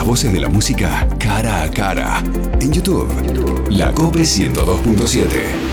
voces de la música cara a cara. En YouTube, La Cope 102.7.